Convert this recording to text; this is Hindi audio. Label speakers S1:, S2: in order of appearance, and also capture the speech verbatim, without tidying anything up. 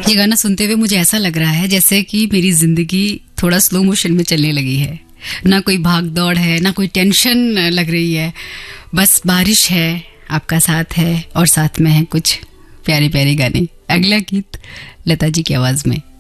S1: ये गाना सुनते हुए मुझे ऐसा लग रहा है जैसे कि मेरी जिंदगी थोड़ा स्लो मोशन में चलने लगी है। ना कोई भाग दौड़ है, ना कोई टेंशन लग रही है, बस बारिश है, आपका साथ है और साथ में है कुछ प्यारे प्यारे गाने। अगला गीत लता जी की आवाज में।